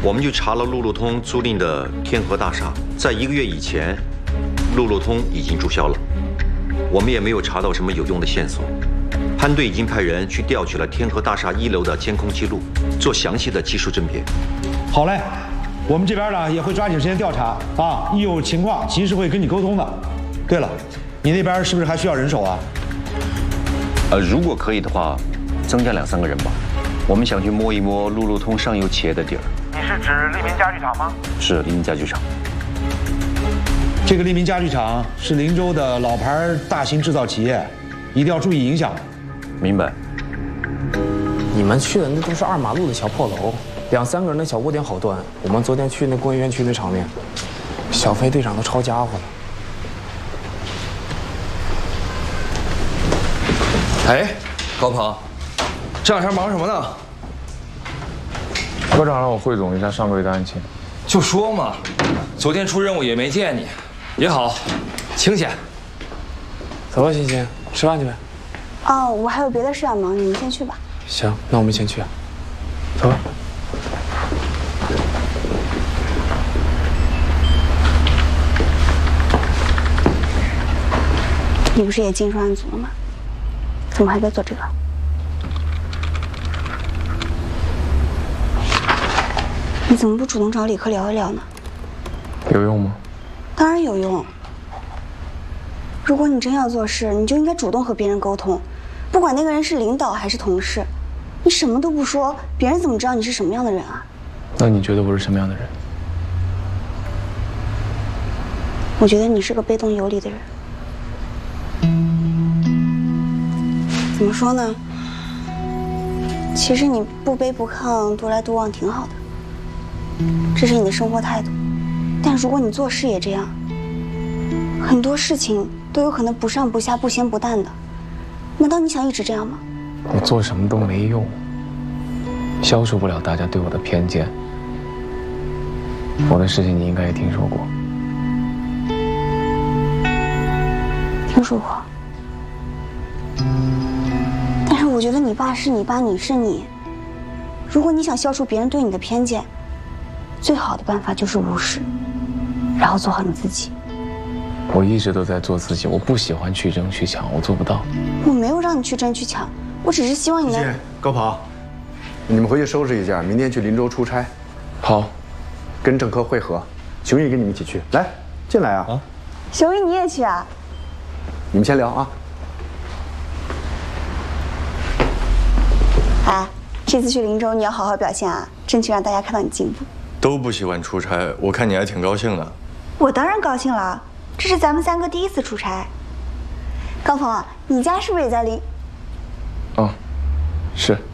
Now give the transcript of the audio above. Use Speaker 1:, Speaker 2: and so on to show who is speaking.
Speaker 1: 我们就查了路路通租赁的天河大厦，在1个月以前，路路通已经注销了。我们也没有查到什么有用的线索。潘队已经派人去调取了天河大厦1楼的监控记录，做详细的技术甄别。
Speaker 2: 好嘞，我们这边呢也会抓紧时间调查啊，一有情况及时会跟你沟通的。对了，你那边是不是还需要人手啊？
Speaker 1: 如果可以的话，增加2、3个人吧。我们想去摸一摸路路通上游企业的底儿。
Speaker 3: 你是指利民家具厂吗？
Speaker 1: 是利民家具厂。
Speaker 2: 这个利民家具厂是林州的老牌大型制造企业，一定要注意影响。
Speaker 1: 明白。
Speaker 4: 你们去的那都是2马路的小破楼，2、3个人的小窝点好端。我们昨天去那工业园区那场面，小飞队长都抄家伙了。
Speaker 5: 哎，高鹏，这2天忙什么呢？
Speaker 6: 科长让我汇总一下上个月的案情。
Speaker 5: 就说嘛，昨天出任务也没见你，也好，清闲。
Speaker 4: 走吧，欣欣，吃饭去呗。
Speaker 7: 哦，我还有别的事要忙，你们先去吧。
Speaker 4: 行，那我们先去啊。走吧。
Speaker 7: 你不是也进专案组了吗？怎么还在做这个？你怎么不主动找李科聊一聊呢？
Speaker 6: 有用吗？
Speaker 7: 当然有用。如果你真要做事，你就应该主动和别人沟通，不管那个人是领导还是同事，你什么都不说，别人怎么知道你是什么样的人啊？
Speaker 6: 那你觉得我是什么样的人？
Speaker 7: 我觉得你是个被动游离的人。怎么说呢？其实你不卑不亢、独来独往挺好的，这是你的生活态度。但如果你做事也这样，很多事情都有可能不上不下、不咸不淡的。难道你想一直这样吗？
Speaker 6: 我做什么都没用，消除不了大家对我的偏见。我的事情你应该也听说过。
Speaker 7: 听说过。但是我觉得你爸是你爸，你是你。如果你想消除别人对你的偏见，最好的办法就是无视，然后做好你自己。
Speaker 6: 我一直都在做自己，我不喜欢去争去抢，我做不到。
Speaker 7: 我没有让你去争去抢，我只是希望你能。
Speaker 8: 高鹏，你们回去收拾一下，明天去林州出差。
Speaker 6: 好，
Speaker 8: 跟郑科会合，熊毅跟你们一起去。来，进来啊！
Speaker 7: 熊毅你也去啊？
Speaker 8: 你们先聊啊。
Speaker 7: 哎，这次去林州你要好好表现啊，争取让大家看到你进步。
Speaker 9: 都不喜欢出差，我看你还挺高兴的。
Speaker 7: 我当然高兴了，这是咱们3个第一次出差。高鹏，你家是不是也在林？
Speaker 6: 哦，是。